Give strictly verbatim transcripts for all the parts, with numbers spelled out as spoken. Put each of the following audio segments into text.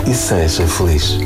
e seja feliz.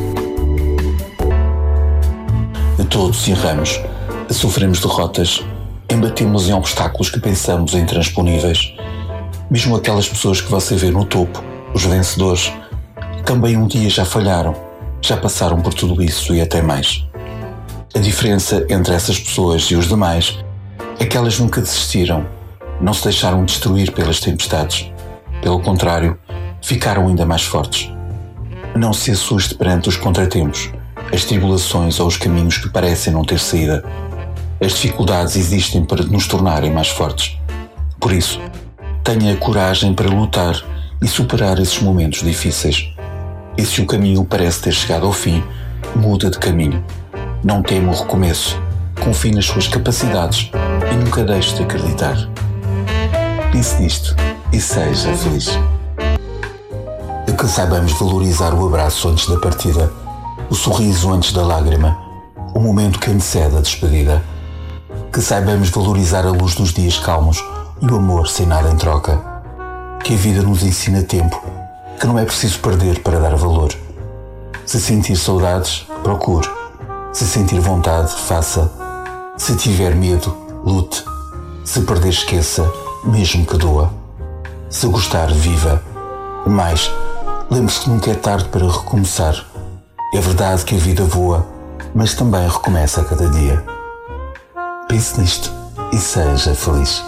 De todos erramos, sofremos derrotas, embatemos em obstáculos que pensamos intransponíveis. Mesmo aquelas pessoas que você vê no topo, os vencedores, também um dia já falharam, já passaram por tudo isso e até mais. A diferença entre essas pessoas e os demais é que elas nunca desistiram, não se deixaram destruir pelas tempestades. Pelo contrário, ficaram ainda mais fortes. Não se assuste perante os contratempos, as tribulações ou os caminhos que parecem não ter saída. As dificuldades existem para nos tornarem mais fortes. Por isso, tenha a coragem para lutar e superar esses momentos difíceis. E se o caminho parece ter chegado ao fim, muda de caminho. Não tema o recomeço, confie nas suas capacidades e nunca deixe de acreditar. Pense nisto e seja feliz. Que saibamos valorizar o abraço antes da partida, o sorriso antes da lágrima, o momento que antecede a despedida. Que saibamos valorizar a luz dos dias calmos e o amor sem nada em troca. Que a vida nos ensina tempo, que não é preciso perder para dar valor. Se sentir saudades, procure. Se sentir vontade, faça. Se tiver medo, lute. Se perder, esqueça, mesmo que doa. Se gostar, viva. Mais, lembre-se que nunca é tarde para recomeçar. É verdade que a vida voa, mas também recomeça a cada dia. Pense nisto e seja feliz.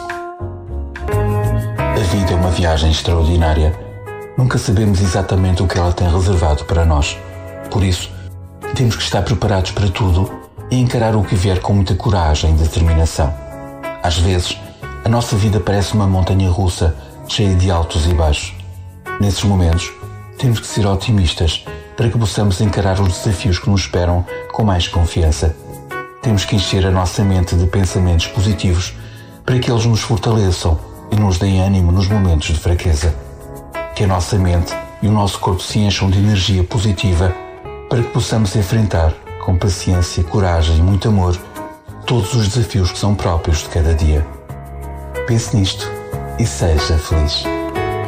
A vida é uma viagem extraordinária. Nunca sabemos exatamente o que ela tem reservado para nós. Por isso, temos que estar preparados para tudo e encarar o que vier com muita coragem e determinação. Às vezes, a nossa vida parece uma montanha-russa cheia de altos e baixos. Nesses momentos, temos que ser otimistas para que possamos encarar os desafios que nos esperam com mais confiança. Temos que encher a nossa mente de pensamentos positivos para que eles nos fortaleçam e nos deem ânimo nos momentos de fraqueza. Que a nossa mente e o nosso corpo se encham de energia positiva para que possamos enfrentar, com paciência, coragem e muito amor, todos os desafios que são próprios de cada dia. Pense nisto e seja feliz.